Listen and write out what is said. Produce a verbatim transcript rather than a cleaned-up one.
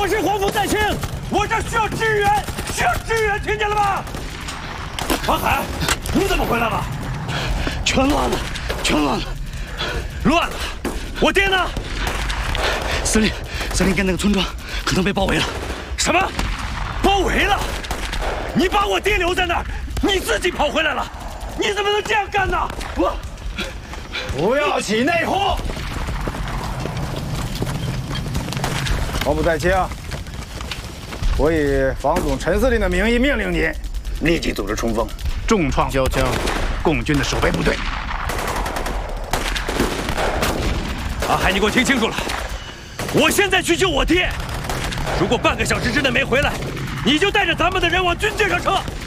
我是黄埔在清，我这需要支援，需要支援，听见了吗？王海，你怎么回来了？ 全乱了，全乱了， 乱了！我爹呢？ 司令，司令跟那个村庄可能被包围了。 什么？包围了？你把我爹留在那儿，你自己跑回来了，你怎么能这样干呢？我不要起内讧！黄埔在清，我以防总陈司令的名义命令你，立即组织冲锋，重创交枪共军的守备部队。 阿海，你给我听清楚了，我现在去救我爹，如果半个小时之内没回来，你就带着咱们的人往军界上撤。